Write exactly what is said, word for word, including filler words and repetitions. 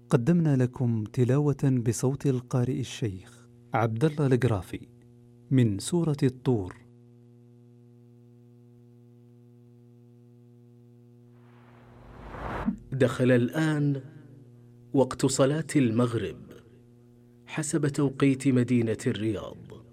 قدمنا لكم تلاوة بصوت القارئ الشيخ عبد الله القرافي من سورة الطور. دخل الآن وقت صلاة المغرب حسب توقيت مدينة الرياض.